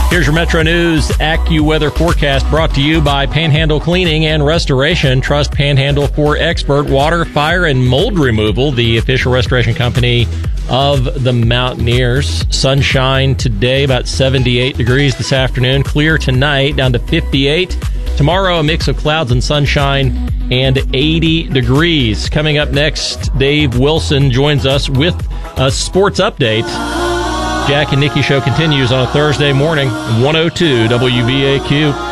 Here's your Metro News AccuWeather forecast brought to you by Panhandle Cleaning and Restoration. Trust Panhandle for expert water, fire, and mold removal, the official restoration company of the Mountaineers. Sunshine today, about 78 degrees this afternoon. Clear tonight, down to 58. Tomorrow, a mix of clouds and sunshine and 80 degrees. Coming up next, Dave Wilson joins us with a sports update. Jack and Nikki show continues on a Thursday morning, 102 WVAQ.